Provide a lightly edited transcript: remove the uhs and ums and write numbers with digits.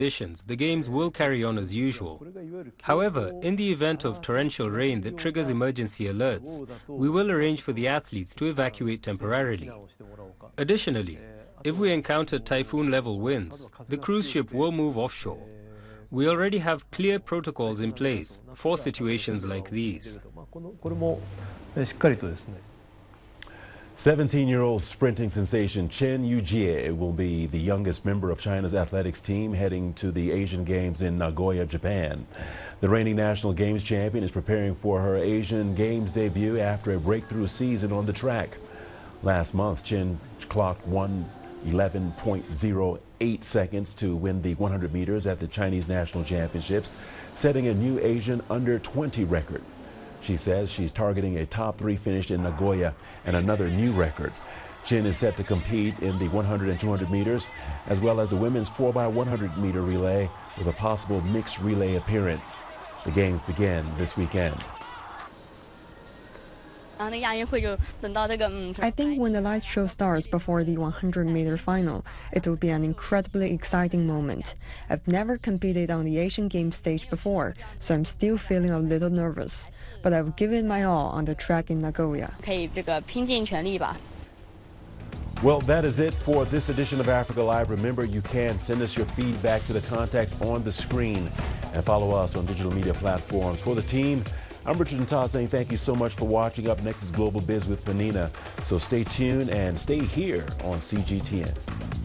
conditions, the games will carry on as usual. However, in the event of torrential rain that triggers emergency alerts, we will arrange for the athletes to evacuate temporarily. Additionally, if we encounter typhoon-level winds, the cruise ship will move offshore. We already have clear protocols in place for situations like these. 17-year-old sprinting sensation Chen Yujie will be the youngest member of China's athletics team heading to the Asian Games in Nagoya, Japan. The reigning national games champion is preparing for her Asian Games debut after a breakthrough season on the track. Last month, Chen clocked 1:11.08 seconds to win the 100 meters at the Chinese National Championships, setting a new Asian under-20 record. She says she's targeting a top 3 finish in Nagoya and another new record. Chen is set to compete in the 100 and 200 meters, as well as the women's 4x100 meter relay with a possible mixed relay appearance. The games begin this weekend. I think when the light show starts before the 100-meter final, it will be an incredibly exciting moment. I've never competed on the Asian Games stage before, so I'm still feeling a little nervous. But I've given my all on the track in Nagoya. Well, that is it for this edition of Africa Live. Remember, you can send us your feedback to the contacts on the screen and follow us on digital media platforms. For the team, I'm Richard Natal saying thank you so much for watching. Up next is Global Biz with Panina. So stay tuned and stay here on CGTN.